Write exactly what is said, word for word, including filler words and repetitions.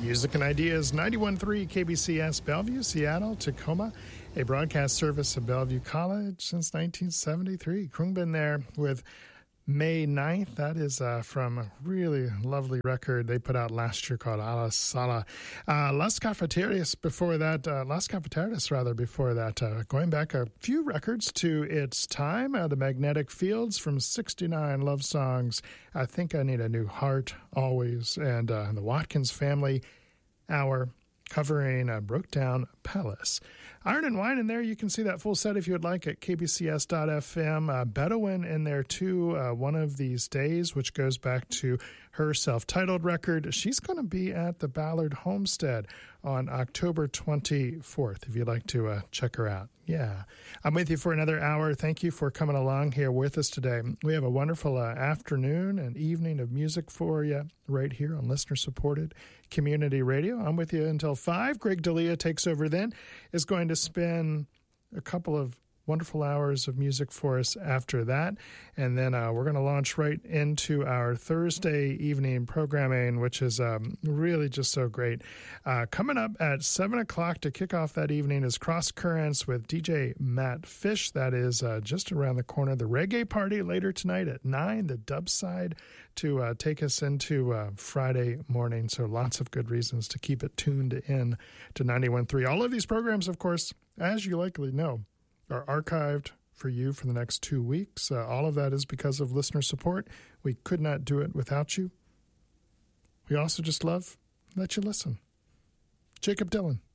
Music and Ideas, ninety-one point three K B C S, Bellevue, Seattle, Tacoma, a broadcast service of Bellevue College since nineteen seventy-three. Khruangbin there with May ninth. That is uh, from a really lovely record they put out last year called A La Sala. Uh, Las Cafeterias before that, uh, Las Cafeterias rather before that, uh, going back a few records to its time, uh, the Magnetic Fields from sixty-nine, love songs, I Think I Need a New Heart, Always, and uh, the Watkins Family Hour, covering uh, Broke Down Palace. Iron and Wine in there. You can see that full set if you would like at k b c s dot f m. Uh, Bedouin in there too, uh, One of These Days, which goes back to her self-titled record. She's going to be at the Ballard Homestead on October twenty-fourth if you'd like to uh, check her out. Yeah. I'm with you for another hour. Thank you for coming along here with us today. We have a wonderful uh, afternoon and evening of music for you right here on listener-supported community radio. I'm with you until five. Greg D'Elia takes over then, is going to spend a couple of wonderful hours of music for us after that. And then uh, we're going to launch right into our Thursday evening programming, which is um, really just so great. Uh, coming up at seven o'clock to kick off that evening is Cross Currents with D J Matt Fish. That is uh, just around the corner. The reggae party later tonight at nine, the dub side to uh, take us into uh, Friday morning. So lots of good reasons to keep it tuned in to ninety-one point three. All of these programs, of course, as you likely know, are archived for you for the next two weeks. Uh, all of that is because of listener support. We could not do it without you. We also just love that you listen. Jacob Dylan.